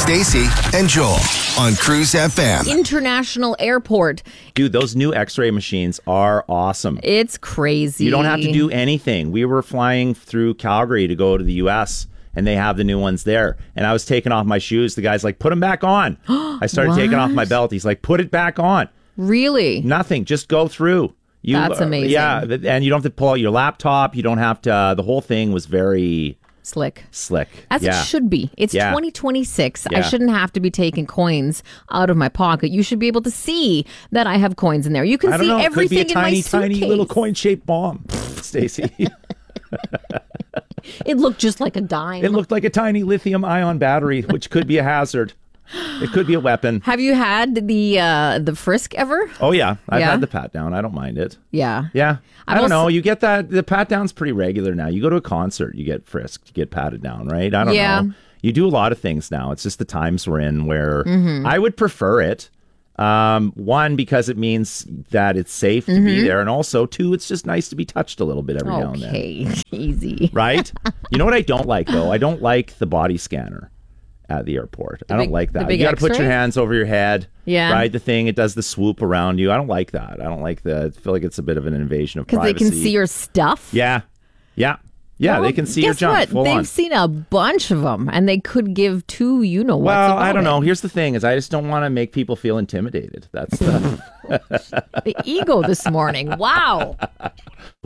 Stacey and Joel on Cruise FM. International Airport. Dude, those new x-ray machines are awesome. It's crazy. You don't have to do anything. We were flying through Calgary to go to the U.S., and they have the new ones there. And I was taking off my shoes. The guy's like, put them back on. I started taking off my belt. He's like, put it back on. Really? Nothing. Just go through. That's amazing. Yeah, and you don't have to pull out your laptop. You don't have to. The whole thing was very slick. As it should be. It's 2026. I shouldn't have to be taking coins out of my pocket. You should be able to see that I have coins in there. You can see everything it could be a tiny, in my suitcase. tiny little coin-shaped bomb, Stacey. It looked just like a dime. It looked like a tiny lithium-ion battery, which could be a hazard. It could be a weapon. Have you had the frisk ever? Oh, yeah. I've had the pat down. I don't mind it. Yeah. Yeah. I don't know. You get that. The pat down's pretty regular now. You go to a concert, you get frisked, you get patted down, right? I don't know. You do a lot of things now. It's just the times we're in where I would prefer it. One, because it means that it's safe to be there. And also, two, it's just nice to be touched a little bit every now and then. Okay. Easy. Right? You know what I don't like, though? I don't like the body scanner at the airport. I don't like that. You got to put your hands over your head. Yeah. Right? The thing, it does the swoop around you. I don't like that. I don't like I feel like it's a bit of an invasion of privacy. Because they can see your stuff? Yeah. Yeah. Yeah, they can see your junk full on. They've seen a bunch of them, and they could give two you-know-whats Well, about I don't know. it. Here's the thing, is I just don't want to make people feel intimidated. That's the ego this morning. Wow.